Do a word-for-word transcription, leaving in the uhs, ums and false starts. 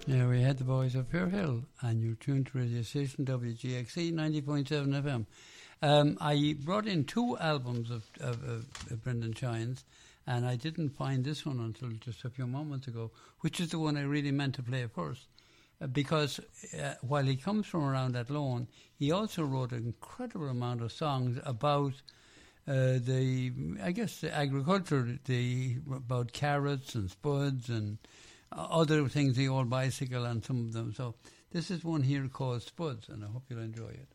Yeah, we had the boys of Fair Hill, and you're tuned to radio station W G X E ninety point seven F M. Um, I brought in two albums of, of, of, of Brendan Shines, and I didn't find this one until just a few moments ago, which is the one I really meant to play first. Uh, because uh, while he comes from around Athlone, he also wrote an incredible amount of songs about uh, the, I guess, the agriculture, the about carrots and spuds and other things, the old bicycle and some of them. So this is one here called Spuds, and I hope you'll enjoy it.